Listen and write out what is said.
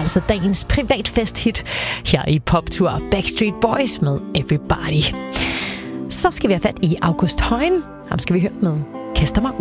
altså dagens privatfest-hit her i Poptur. Backstreet Boys med Everybody. Så skal vi have fat i August Højen. Ham skal vi høre med Kaster mig